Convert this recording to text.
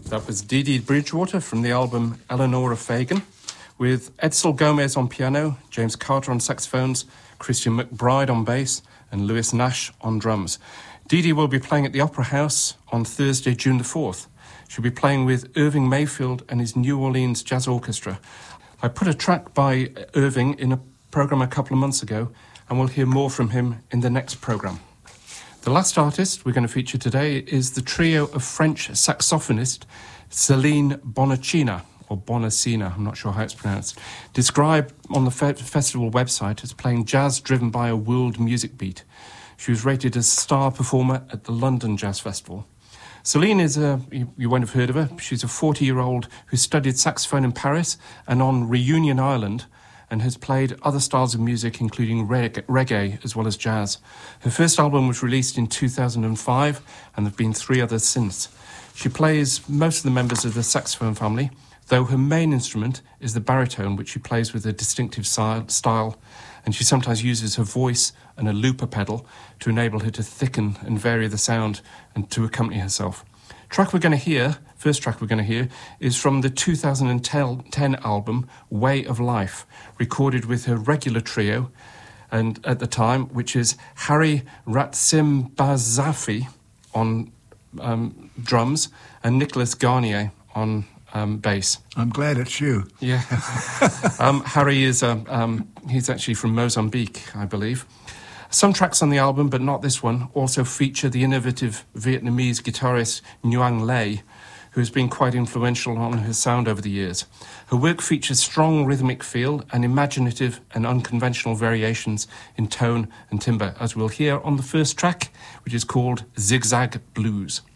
That was Dee Dee Bridgewater from the album Eleanor Fagan, with Edsel Gomez on piano, James Carter on saxophones, Christian McBride on bass, and Lewis Nash on drums. Dee Dee will be playing at the Opera House on Thursday, June the 4th. She'll be playing with Irving Mayfield and his New Orleans Jazz Orchestra. I put a track by Irving in a programme a couple of months ago, and we'll hear more from him in the next programme. The last artist we're going to feature today is the trio of French saxophonist Céline Bonacina, or Bonacina, I'm not sure how it's pronounced, described on the festival website as playing jazz driven by a world music beat. She was rated as a star performer at the London Jazz Festival. Céline is you won't have heard of her. She's a 40-year-old who studied saxophone in Paris and on Reunion Island, and has played other styles of music, including reggae as well as jazz. Her first album was released in 2005, and there have been 3 others since. She plays most of the members of the saxophone family, though her main instrument is the baritone, which she plays with a distinctive style, and she sometimes uses her voice and a looper pedal to enable her to thicken and vary the sound and to accompany herself. First track we're going to hear is from the 2010 album Way of Life, recorded with her regular trio, and at the time, which is Harry Ratsimbazafi on drums and Nicolas Garnier on bass. I'm glad it's you. Yeah. Harry is he's actually from Mozambique, I believe. Some tracks on the album, but not this one, also feature the innovative Vietnamese guitarist Nguyen Le, who has been quite influential on her sound over the years. Her work features strong rhythmic feel and imaginative and unconventional variations in tone and timbre, as we'll hear on the first track, which is called Zigzag Blues.